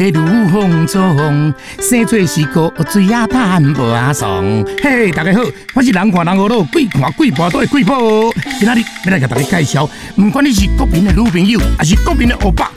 如风作风，生做是个水啊淡无啊爽。嘿，大家好，我是人看人学老，鬼看鬼跋倒的鬼宝。今仔日要来给大家介绍，不管你是国民的女朋友，还是国民的欧巴，